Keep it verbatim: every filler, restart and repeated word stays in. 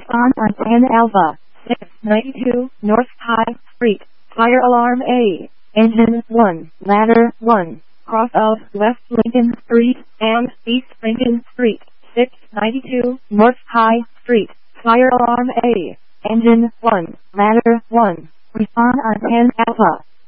Respond on ten Alpha, six ninety-two North High Street, Fire Alarm A, Engine one, Ladder one, cross of West Lincoln Street and East Lincoln Street, six ninety-two North High Street, Fire Alarm A, Engine one, Ladder one, Respond on ten Alpha.